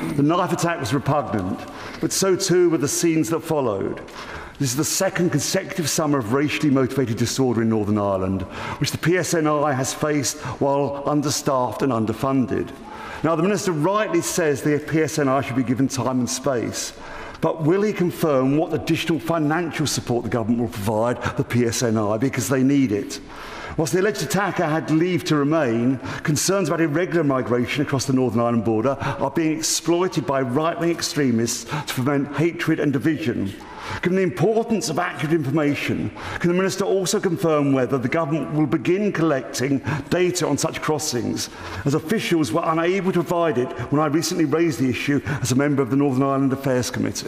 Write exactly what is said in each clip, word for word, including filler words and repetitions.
The knife attack was repugnant, but so too were the scenes that followed. This is the second consecutive summer of racially motivated disorder in Northern Ireland, which the P S N I has faced while understaffed and underfunded. Now, the Minister rightly says the P S N I should be given time and space, but will he confirm what additional financial support the government will provide the P S N I, because they need it? Whilst the alleged attacker had leave to remain, concerns about irregular migration across the Northern Ireland border are being exploited by right-wing extremists to foment hatred and division. Given the importance of accurate information, can the Minister also confirm whether the government will begin collecting data on such crossings, as officials were unable to provide it when I recently raised the issue as a member of the Northern Ireland Affairs Committee?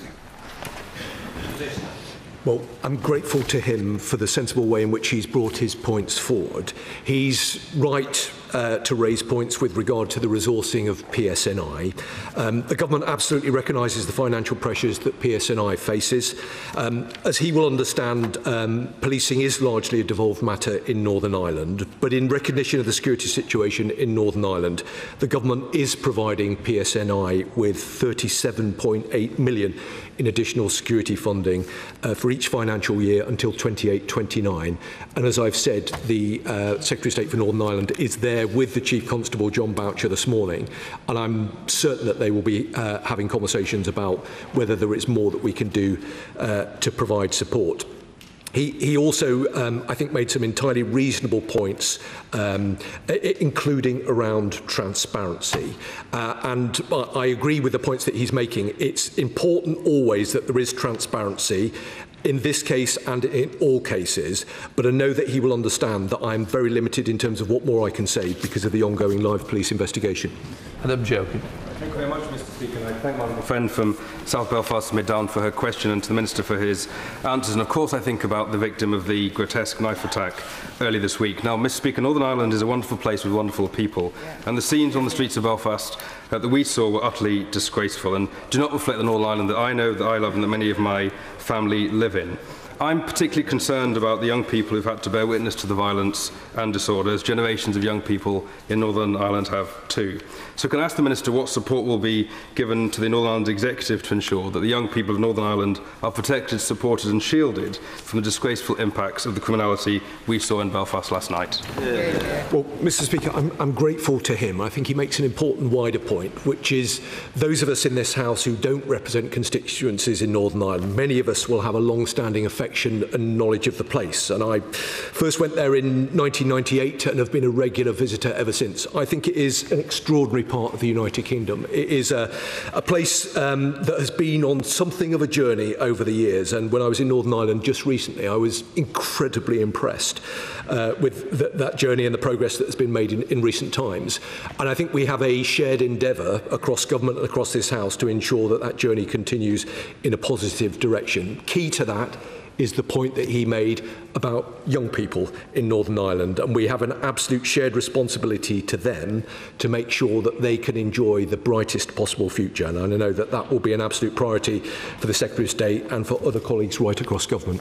Well, I'm grateful to him for the sensible way in which he's brought his points forward. He's right uh, to raise points with regard to the resourcing of P S N I. Um, the government absolutely recognises the financial pressures that P S N I faces. Um, as he will understand, um, policing is largely a devolved matter in Northern Ireland, but in recognition of the security situation in Northern Ireland, the government is providing P S N I with thirty-seven point eight million in additional security funding uh, for each financial year until twenty-eight twenty-nine. And as I've said, the uh, Secretary of State for Northern Ireland is there with the Chief Constable, John Boucher, this morning, and I'm certain that they will be uh, having conversations about whether there is more that we can do uh, to provide support. He, he also, um, I think, made some entirely reasonable points, um, including around transparency. Uh, and I agree with the points that he's making. It's important always that there is transparency, in this case and in all cases, but I know that he will understand that I'm very limited in terms of what more I can say because of the ongoing live police investigation. Adam Jokin. Thank you very much, Mr Speaker, and I thank my friend from South Belfast, Middown, for her question, and to the Minister for his answers. And of course I think about the victim of the grotesque knife attack early this week. Now, Mr Speaker, Northern Ireland is a wonderful place with wonderful people, and the scenes on the streets of Belfast uh, that we saw were utterly disgraceful and do not reflect the Northern Ireland that I know, that I love, and that many of my family live in. I'm particularly concerned about the young people who've had to bear witness to the violence and disorders. Generations of young people in Northern Ireland have too. So can I ask the Minister what support will be given to the Northern Ireland Executive to ensure that the young people of Northern Ireland are protected, supported and shielded from the disgraceful impacts of the criminality we saw in Belfast last night? Yeah. Well, Mr Speaker, I'm, I'm grateful to him. I think he makes an important wider point, which is those of us in this House who don't represent constituencies in Northern Ireland, many of us will have a long-standing affection and knowledge of the place. And I first went there in nineteen ninety-eight and have been a regular visitor ever since. I think it is an extraordinary part of the United Kingdom. It is a, a place um, that has been on something of a journey over the years. And when I was in Northern Ireland just recently, I was incredibly impressed uh, with th that journey and the progress that has been made in, in recent times. And I think we have a shared endeavour across government and across this House to ensure that that journey continues in a positive direction. Key to that is the point that he made about young people in Northern Ireland, and we have an absolute shared responsibility to them to make sure that they can enjoy the brightest possible future. And I know that that will be an absolute priority for the Secretary of State and for other colleagues right across government.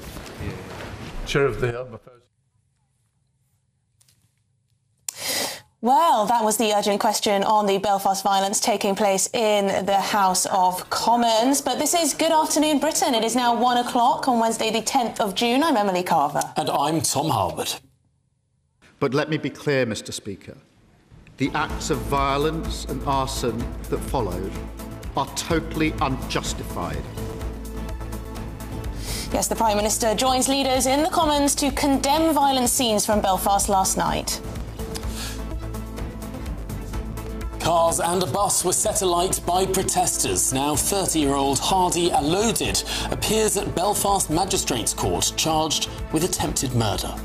Chair of the Hill. Well, that was the urgent question on the Belfast violence taking place in the House of Commons. But this is Good Afternoon Britain. It is now one o'clock on Wednesday, the tenth of June. I'm Emily Carver. And I'm Tom Harbert. But let me be clear, Mr Speaker. The acts of violence and arson that followed are totally unjustified. Yes, the Prime Minister joins leaders in the Commons to condemn violent scenes from Belfast last night. Cars and a bus were set alight by protesters. Now thirty-year-old Hardy Alodid appears at Belfast Magistrates Court, charged with attempted murder.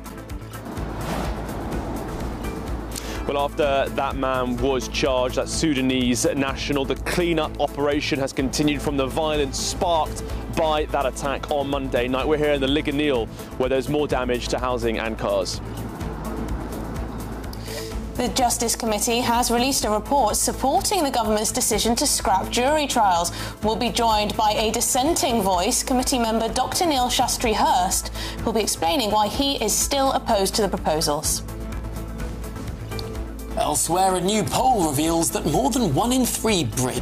Well, after that man was charged, that Sudanese national, the clean-up operation has continued from the violence sparked by that attack on Monday night. We're here in the Ligonil, where there's more damage to housing and cars. The Justice Committee has released a report supporting the government's decision to scrap jury trials. We'll be joined by a dissenting voice, committee member Doctor Neil Shastri-Hurst, who'll be explaining why he is still opposed to the proposals. Elsewhere, a new poll reveals that more than one in three Brits